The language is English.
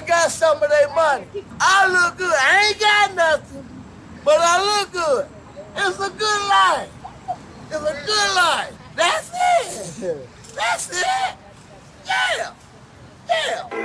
got some of their money. I look good. I ain't got nothing, but I look good. It's a good life. It's a good life. That's it. That's it. Yeah. Yeah.